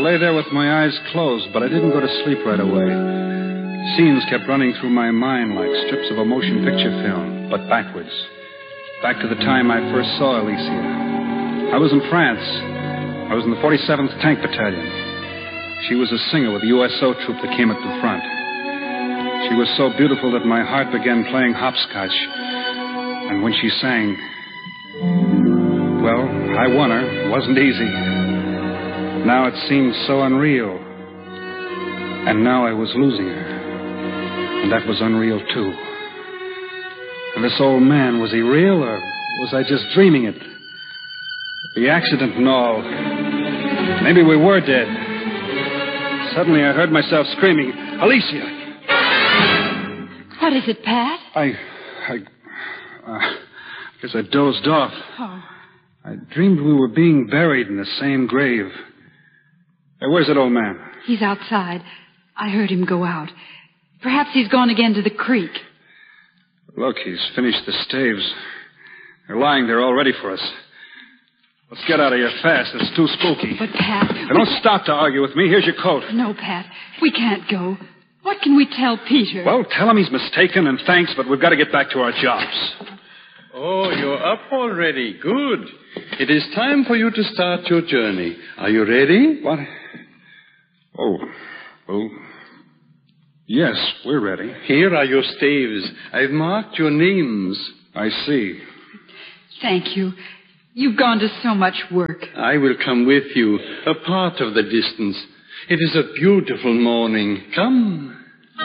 lay there with my eyes closed, but I didn't go to sleep right away. Scenes kept running through my mind like strips of a motion picture film, but backwards. Back to the time I first saw Alicia. I was in France. I was in the 47th Tank Battalion. She was a singer with the USO troop that came at the front. She was so beautiful that my heart began playing hopscotch. And when she sang, well, I won her. It wasn't easy. Now it seemed so unreal. And now I was losing her. And that was unreal, too. And this old man, was he real or was I just dreaming it? The accident and all. Maybe we were dead. Suddenly I heard myself screaming, Alicia! What is it, Pat? I guess I dozed off. Oh. I dreamed we were being buried in the same grave. Hey, where's that old man? He's outside. I heard him go out. Perhaps he's gone again to the creek. Look, he's finished the staves. They're lying there all ready for us. Let's get out of here fast. It's too spooky. But, Pat... Now, don't stop to argue with me. Here's your coat. No, Pat. We can't go. What can we tell Peter? Well, tell him he's mistaken, and thanks, but we've got to get back to our jobs. Oh, you're up already. Good. It is time for you to start your journey. Are you ready? What? Oh, well... Yes, we're ready. Here are your staves. I've marked your names. I see. Thank you. You've gone to so much work. I will come with you, a part of the distance. It is a beautiful morning. Come.